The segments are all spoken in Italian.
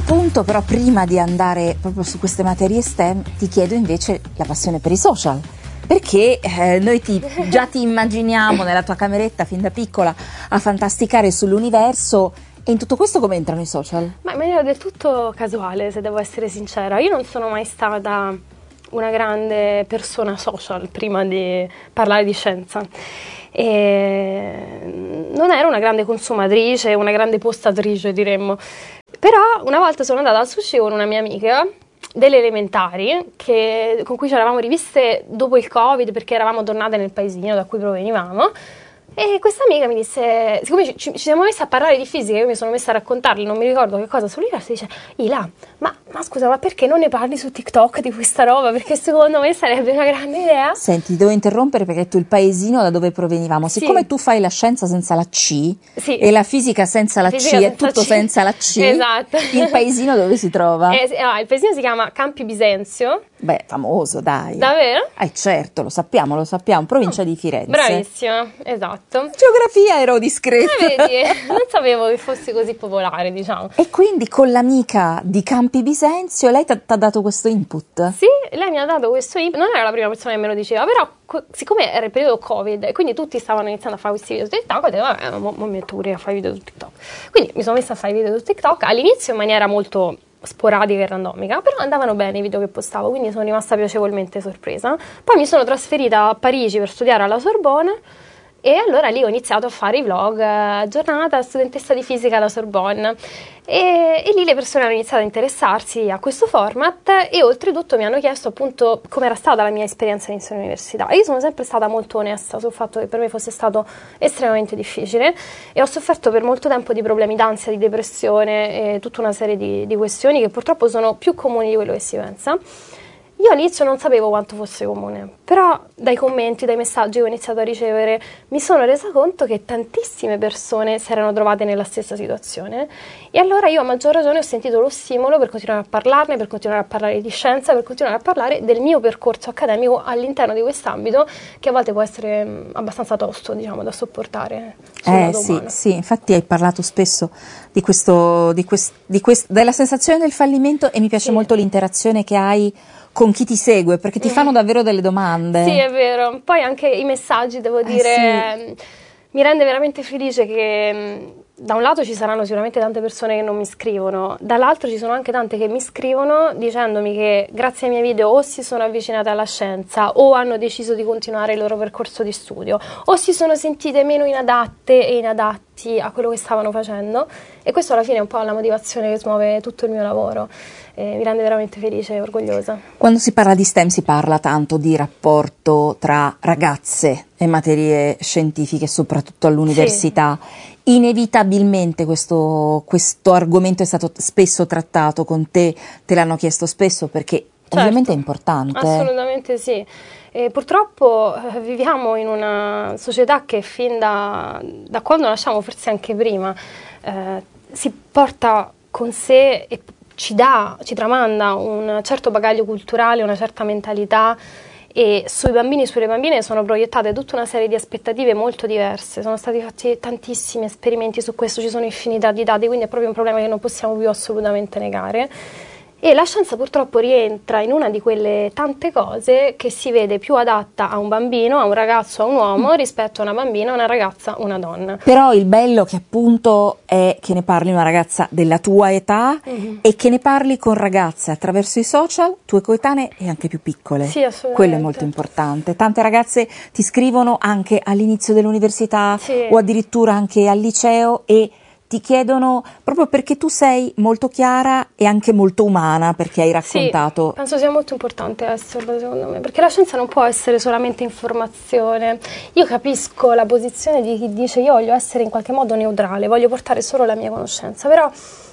punto, però prima di andare proprio su queste materie STEM ti chiedo invece la passione per i social, perché noi già ti immaginiamo nella tua cameretta fin da piccola a fantasticare sull'universo, e in tutto questo come entrano i social? Ma in maniera del tutto casuale, se devo essere sincera. Io non sono mai stata una grande persona social prima di parlare di scienza. E non ero una grande consumatrice, una grande postatrice, diremmo. Però una volta sono andata al sushi con una mia amica delle elementari con cui ci eravamo riviste dopo il Covid, perché eravamo tornate nel paesino da cui provenivamo. E questa amica mi disse, siccome ci siamo messi a parlare di fisica, io mi sono messa a raccontarle, non mi ricordo che cosa, sull'universo, dice: Ila, ma scusa, ma perché non ne parli su TikTok di questa roba? Perché secondo me sarebbe una grande idea. Senti, ti devo interrompere perché tu il paesino da dove provenivamo, siccome tu fai la scienza senza la C e la fisica senza la C, è tutto senza la C, esatto. Il paesino dove si trova? Il paesino si chiama Campi Bisenzio. Beh, famoso, dai. Davvero? Certo, lo sappiamo, provincia di Firenze. Bravissima, esatto. Geografia ero discreta. Vedi, non sapevo che fosse così popolare, diciamo. E quindi con l'amica di Campi Bisenzio lei ti ha dato questo input? Sì, lei mi ha dato questo input, non era la prima persona che me lo diceva, però siccome era il periodo Covid e quindi tutti stavano iniziando a fare questi video su TikTok, ho detto vabbè, mo mi metto pure a fare video su TikTok. Quindi mi sono messa a fare video su TikTok, all'inizio in maniera molto sporadica e randomica, però andavano bene i video che postavo, quindi sono rimasta piacevolmente sorpresa. Poi mi sono trasferita a Parigi per studiare alla Sorbonne e allora lì ho iniziato a fare i vlog, giornata studentessa di fisica alla Sorbonne, e lì le persone hanno iniziato a interessarsi a questo format e oltretutto mi hanno chiesto appunto com'era stata la mia esperienza inizio all'università. Io sono sempre stata molto onesta sul fatto che per me fosse stato estremamente difficile e ho sofferto per molto tempo di problemi d'ansia, di depressione e tutta una serie di questioni che purtroppo sono più comuni di quello che si pensa. Io all'inizio non sapevo quanto fosse comune, però dai commenti, dai messaggi che ho iniziato a ricevere mi sono resa conto che tantissime persone si erano trovate nella stessa situazione e allora io a maggior ragione ho sentito lo stimolo per continuare a parlarne, per continuare a parlare di scienza, per continuare a parlare del mio percorso accademico all'interno di quest'ambito che a volte può essere abbastanza tosto, diciamo, da sopportare. Sì, infatti hai parlato spesso di della sensazione del fallimento e mi piace molto l'interazione che hai con chi ti segue, perché ti fanno davvero delle domande. Sì, è vero. Poi anche i messaggi, devo dire, mi rende veramente felice che da un lato ci saranno sicuramente tante persone che non mi scrivono, dall'altro ci sono anche tante che mi scrivono dicendomi che grazie ai miei video o si sono avvicinate alla scienza o hanno deciso di continuare il loro percorso di studio o si sono sentite meno inadatte e inadatti a quello che stavano facendo, e questo alla fine è un po' la motivazione che smuove tutto il mio lavoro. Mi rende veramente felice e orgogliosa. Quando si parla di STEM si parla tanto di rapporto tra ragazze e materie scientifiche, soprattutto all'università. Sì. Inevitabilmente questo argomento è stato spesso trattato con te l'hanno chiesto spesso perché ovviamente è importante. Assolutamente sì. Purtroppo viviamo in una società che fin da quando nasciamo, forse anche prima, si porta con sé e ci tramanda un certo bagaglio culturale, una certa mentalità, e sui bambini e sulle bambine sono proiettate tutta una serie di aspettative molto diverse. Sono stati fatti tantissimi esperimenti su questo, ci sono infinità di dati, quindi è proprio un problema che non possiamo più assolutamente negare. E la scienza purtroppo rientra in una di quelle tante cose che si vede più adatta a un bambino, a un ragazzo, a un uomo rispetto a una bambina, a una ragazza, a una donna. Però il bello che appunto è che ne parli una ragazza della tua età e che ne parli con ragazze attraverso i social, tue coetanee e anche più piccole. Sì, assolutamente. Quello è molto importante. Tante ragazze ti scrivono anche all'inizio dell'università o addirittura anche al liceo e ti chiedono, proprio perché tu sei molto chiara e anche molto umana, perché hai raccontato. Sì, penso sia molto importante esserlo, secondo me, perché la scienza non può essere solamente informazione. Io capisco la posizione di chi dice io voglio essere in qualche modo neutrale, voglio portare solo la mia conoscenza, però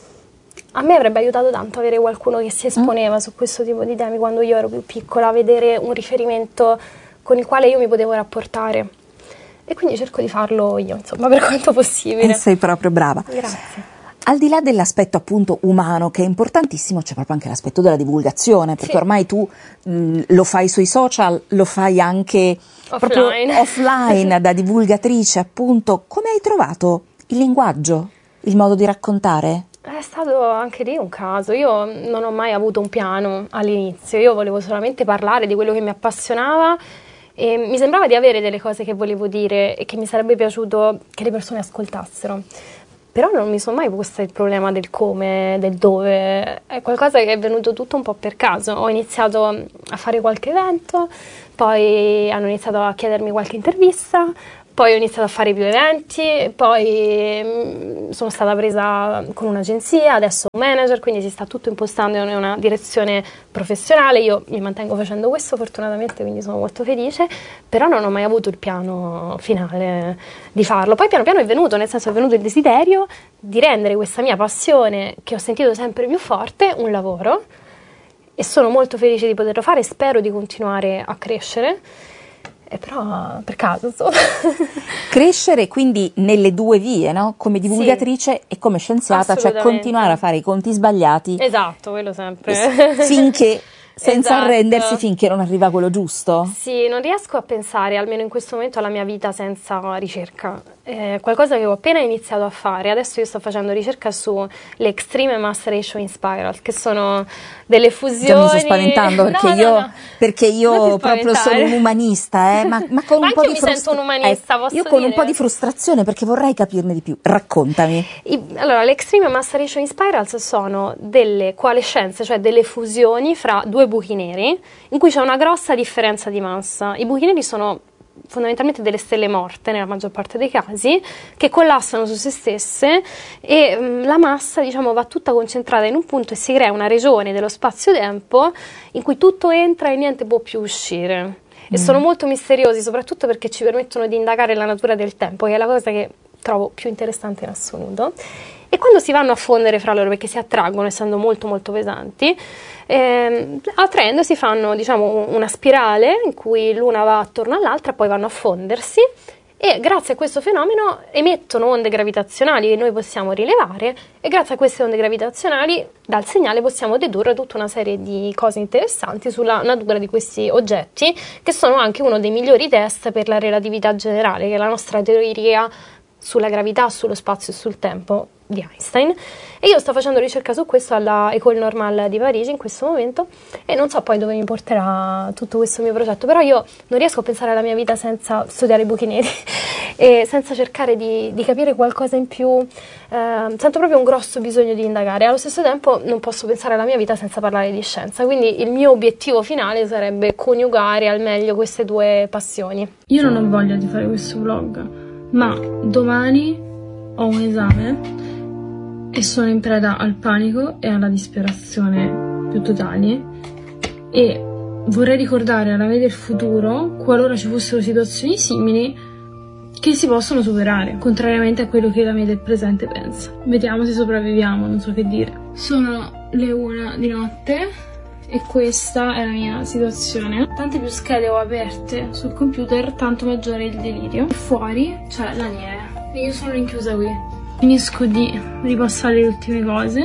a me avrebbe aiutato tanto avere qualcuno che si esponeva su questo tipo di temi quando io ero più piccola, vedere un riferimento con il quale io mi potevo rapportare. E quindi cerco di farlo io, insomma, per quanto possibile. Sei proprio brava. Grazie. Al di là dell'aspetto appunto umano, che è importantissimo, c'è proprio anche l'aspetto della divulgazione, perché ormai tu lo fai sui social, lo fai anche proprio offline da divulgatrice, appunto. Come hai trovato il linguaggio, il modo di raccontare? È stato anche lì un caso. Io non ho mai avuto un piano all'inizio, io volevo solamente parlare di quello che mi appassionava e mi sembrava di avere delle cose che volevo dire e che mi sarebbe piaciuto che le persone ascoltassero. Però non mi sono mai posta il problema del come, del dove, è qualcosa che è venuto tutto un po' per caso. Ho iniziato a fare qualche evento, poi hanno iniziato a chiedermi qualche intervista, poi ho iniziato a fare più eventi, poi sono stata presa con un'agenzia, adesso un manager, quindi si sta tutto impostando in una direzione professionale. Io mi mantengo facendo questo fortunatamente, quindi sono molto felice, però non ho mai avuto il piano finale di farlo. Poi piano piano è venuto, nel senso è venuto il desiderio di rendere questa mia passione, che ho sentito sempre più forte, un lavoro, e sono molto felice di poterlo fare e spero di continuare a crescere. Però per caso insomma. Crescere quindi nelle due vie, no? Come divulgatrice e come scienziata, cioè continuare a fare i conti sbagliati. Esatto, quello sempre. Finché, senza esatto. arrendersi finché non arriva quello giusto. Sì, non riesco a pensare, almeno in questo momento, alla mia vita senza ricerca. È qualcosa che ho appena iniziato a fare. Adesso io sto facendo ricerca sulle Extreme Maceration in Spiral, che sono delle fusioni. Già mi sto spaventando perché io proprio sono un umanista, ma con un po' di mi sento un umanista, posso io con dire? un po' di frustrazione perché vorrei capirne di più. Raccontami. Allora, le Extreme Maceration in Spirals sono delle coalescenze, cioè delle fusioni fra due buchi neri in cui c'è una grossa differenza di massa. I buchi neri sono fondamentalmente delle stelle morte nella maggior parte dei casi, che collassano su se stesse e la massa, diciamo, va tutta concentrata in un punto e si crea una regione dello spazio-tempo in cui tutto entra e niente può più uscire. E sono molto misteriosi, soprattutto perché ci permettono di indagare la natura del tempo, che è la cosa che trovo più interessante in assoluto. E quando si vanno a fondere fra loro, perché si attraggono essendo molto molto pesanti, attraendosi fanno, diciamo, una spirale in cui l'una va attorno all'altra, poi vanno a fondersi e grazie a questo fenomeno emettono onde gravitazionali che noi possiamo rilevare e grazie a queste onde gravitazionali dal segnale possiamo dedurre tutta una serie di cose interessanti sulla natura di questi oggetti, che sono anche uno dei migliori test per la relatività generale, che è la nostra teoria sulla gravità, sullo spazio e sul tempo di Einstein. E io sto facendo ricerca su questo alla École Normale di Parigi in questo momento e non so poi dove mi porterà tutto questo mio progetto, però io non riesco a pensare alla mia vita senza studiare i buchi neri e senza cercare di capire qualcosa in più. Sento proprio un grosso bisogno di indagare. Allo stesso tempo non posso pensare alla mia vita senza parlare di scienza, quindi il mio obiettivo finale sarebbe coniugare al meglio queste due passioni. Io non ho voglia di fare questo vlog, ma domani ho un esame e sono in preda al panico e alla disperazione più totali e vorrei ricordare alla me del futuro, qualora ci fossero situazioni simili, che si possono superare, contrariamente a quello che la me del presente pensa. Vediamo se sopravviviamo, non so che dire. Sono le 1 di notte e questa è la mia situazione. Tante più schede ho aperte sul computer, tanto maggiore il delirio. E fuori c'è la neve e io sono rinchiusa qui. Finisco di ripassare le ultime cose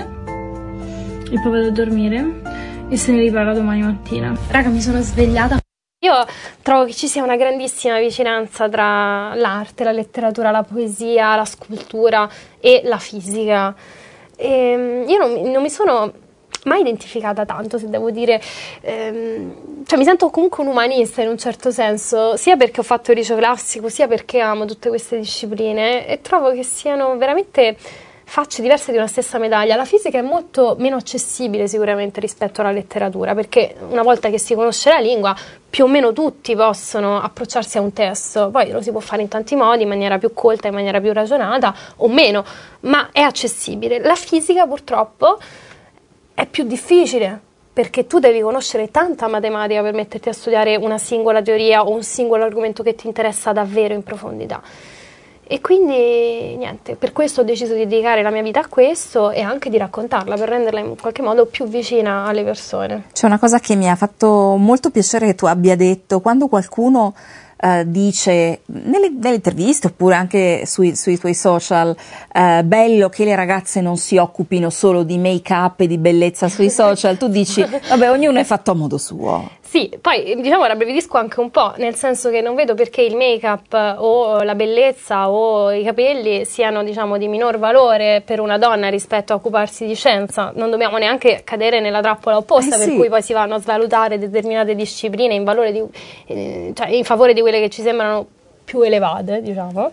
e poi vado a dormire e se ne riparla domani mattina. Raga, mi sono svegliata. Io trovo che ci sia una grandissima vicinanza tra l'arte, la letteratura, la poesia, la scultura e la fisica. E io non mi sono mai identificata tanto, se devo dire, cioè mi sento comunque un umanista in un certo senso, sia perché ho fatto il liceo classico, sia perché amo tutte queste discipline e trovo che siano veramente facce diverse di una stessa medaglia. La fisica è molto meno accessibile sicuramente rispetto alla letteratura, perché una volta che si conosce la lingua più o meno tutti possono approcciarsi a un testo, poi lo si può fare in tanti modi, in maniera più colta, in maniera più ragionata o meno, ma è accessibile. La fisica purtroppo è più difficile, perché tu devi conoscere tanta matematica per metterti a studiare una singola teoria o un singolo argomento che ti interessa davvero in profondità. E quindi niente, per questo ho deciso di dedicare la mia vita a questo e anche di raccontarla per renderla in qualche modo più vicina alle persone. C'è una cosa che mi ha fatto molto piacere che tu abbia detto: quando qualcuno dice nelle interviste oppure anche sui tuoi social, bello che le ragazze non si occupino solo di make-up e di bellezza sui social, tu dici vabbè, ognuno è fatto a modo suo. Sì, poi diciamo rabbrividisco anche un po', nel senso che non vedo perché il make-up o la bellezza o i capelli siano, diciamo, di minor valore per una donna rispetto a occuparsi di scienza. Non dobbiamo neanche cadere nella trappola opposta, per cui poi si vanno a svalutare determinate discipline in valore cioè in favore di quelle che ci sembrano più elevate, diciamo.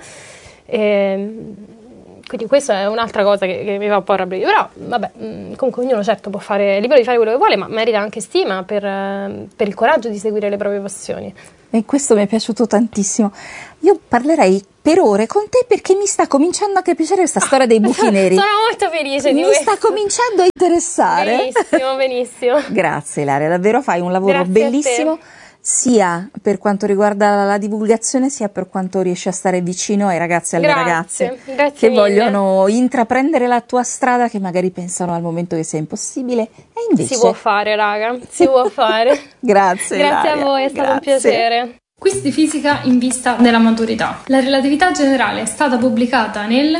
Quindi questa è un'altra cosa che mi fa un po' rabbrividire, però vabbè, comunque ognuno certo è libero di fare quello che vuole, ma merita anche stima per il coraggio di seguire le proprie passioni. E questo mi è piaciuto tantissimo. Io parlerei per ore con te perché mi sta cominciando anche a piacere questa storia dei buchi neri. Sono molto felice di questo. Mi sta cominciando a interessare. Benissimo, benissimo. Grazie Ilaria, davvero fai un lavoro bellissimo, sia per quanto riguarda la divulgazione, sia per quanto riesci a stare vicino ai ragazzi e alle ragazze che vogliono intraprendere la tua strada, che magari pensano al momento che sia impossibile, e invece si può fare, raga, si può fare. Grazie Ilaria. A voi, è stato un piacere. Quiz di fisica in vista della maturità. La relatività generale è stata pubblicata nel...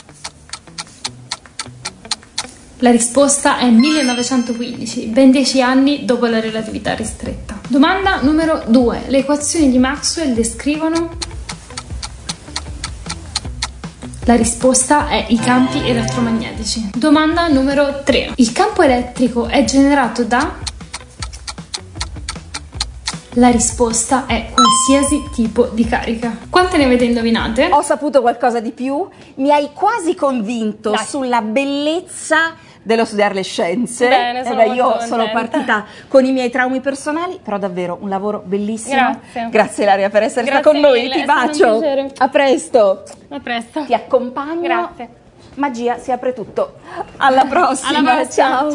La risposta è 1915, ben 10 anni dopo la relatività ristretta. Domanda numero 2. Le equazioni di Maxwell descrivono... La risposta è i campi elettromagnetici. Domanda numero 3. Il campo elettrico è generato da... La risposta è qualsiasi tipo di carica. Quante ne avete indovinate? Ho saputo qualcosa di più, mi hai quasi convinto sulla bellezza dello studiare le scienze. Bene, io sono partita con i miei traumi personali, però davvero un lavoro bellissimo. Grazie. Grazie Ilaria per essere stata con noi, ti bacio. A presto. A presto. Ti accompagno. Grazie. Magia, si apre tutto. Alla prossima. Alla prossima. Ciao.